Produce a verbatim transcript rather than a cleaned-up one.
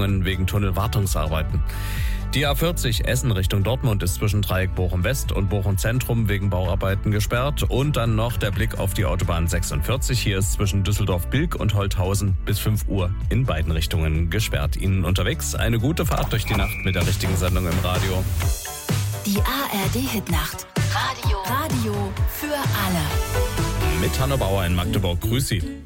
Bahnrichtungen wegen Tunnelwartungsarbeiten. Die A vierzig Essen Richtung Dortmund ist zwischen Dreieck Bochum West und Bochum Zentrum wegen Bauarbeiten gesperrt. Und dann noch der Blick auf die Autobahn sechsundvierzig. Hier ist zwischen Düsseldorf-Bilk und Holthausen bis fünf Uhr in beiden Richtungen gesperrt. Ihnen unterwegs eine gute Fahrt durch die Nacht mit der richtigen Sendung im Radio. Die A R D-Hitnacht. Radio. Radio für alle. Mit Hanno Bauer in Magdeburg. Grüß Sie.